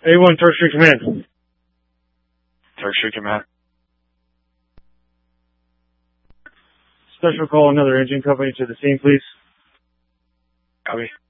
A1 Torch Street Command. Torch Street Command. Special call another engine company to the scene, please. Copy.